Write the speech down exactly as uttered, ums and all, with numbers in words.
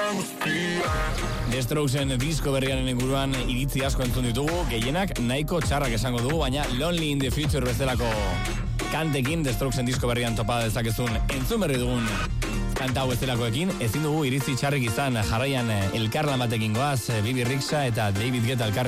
The Strokesen disko berriaren inguruan iritzi asko entzun ditugu, gehienak nahiko txarrak esango dugu, baina Lonely in the Future bezalako kantekin The Strokesen disko berrian topa dezakezun entzun berri dugun kanta hau bezalakoekin, ezin dugu iritzi txarrik izan. Jarraian elkarlan batekin goaz, Bibi Rexha eta David Guetta elkarrekin